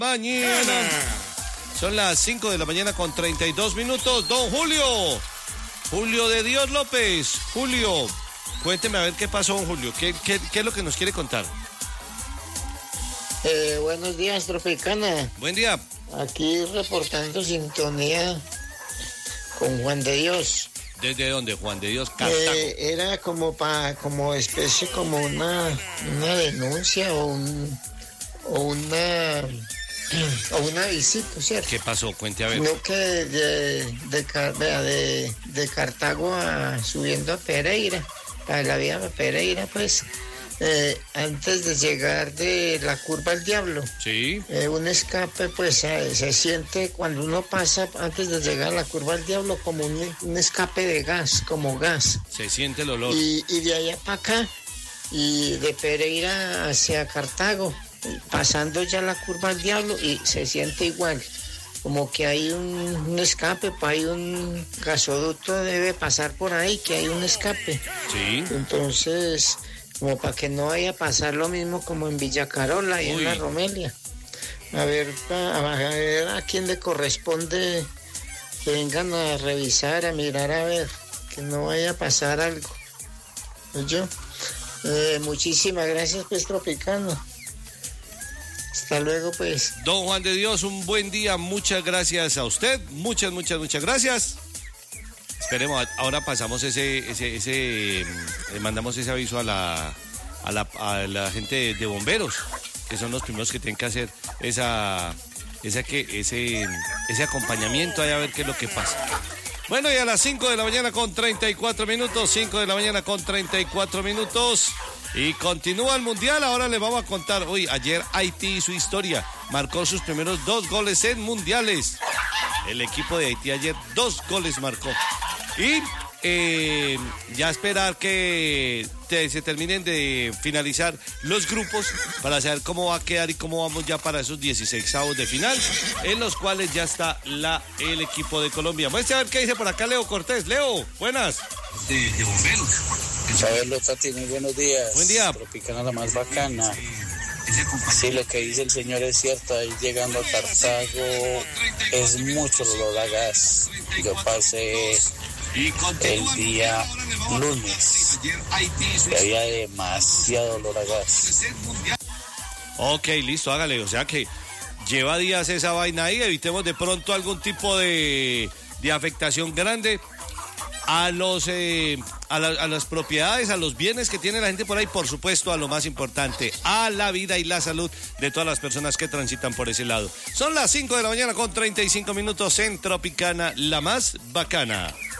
mañana. Son las 5 de la mañana con 32 minutos. Don Julio de Dios López. Julio, cuénteme a ver qué pasó, don Julio. ¿Qué es lo que nos quiere contar? Buenos días, Tropicana. Buen día. Aquí reportando sintonía con Juan de Dios. ¿Desde dónde, Juan de Dios? Cartago. Era como especie como una denuncia o una visita, ¿cierto? ¿Qué pasó? Cuente a ver. No que de Cartago subiendo a Pereira, a la vía de Pereira, pues, antes de llegar de la curva al Diablo. Sí. Un escape, pues, se siente cuando uno pasa antes de llegar a la curva al Diablo como un escape de gas, como gas. Se siente el olor. Y de allá para acá, y de Pereira hacia Cartago, pasando ya la curva al Diablo, y se siente igual. Como que hay un escape, pues hay un gasoducto, debe pasar por ahí, que hay un escape. Sí. Entonces, como para que no vaya a pasar lo mismo como en Villa Carola y en la Romelia. A ver a quién le corresponde que vengan a revisar, a mirar, a ver, que no vaya a pasar algo. ¿Yo? Muchísimas gracias, pues, Tropicano. Hasta luego, pues. Don Juan de Dios, un buen día. Muchas gracias a usted. Muchas gracias. Esperemos, ahora pasamos mandamos ese aviso a la gente de bomberos, que son los primeros que tienen que hacer ese acompañamiento, a ver qué es lo que pasa. Bueno, y a las 5 de la mañana con 34 minutos, 5 de la mañana con 34 minutos, y continúa el Mundial. Ahora les vamos a contar, ayer Haití y su historia, marcó sus primeros 2 goles en mundiales. El equipo de Haití ayer 2 goles marcó. Y ya esperar que se terminen de finalizar los grupos para saber cómo va a quedar y cómo vamos ya para esos 16avos de final, en los cuales ya está el equipo de Colombia. Vamos a ver qué dice por acá Leo Cortés. Leo, buenas. De bomberos. Isabel Tati, muy buenos días. Buen día. Tropicana la más bacana. Sí, lo que dice el señor es cierto. Ahí llegando a Cartago es mucho el olor a gas. Yo pasé el día lunes y había demasiado olor a gas. Ok, listo, hágale. O sea que lleva días esa vaina ahí. Evitemos de pronto algún tipo de afectación grande a las propiedades, a los bienes que tiene la gente por ahí, por supuesto, a lo más importante, a la vida y la salud de todas las personas que transitan por ese lado. Son las 5 de la mañana con 35 minutos en Tropicana, la más bacana.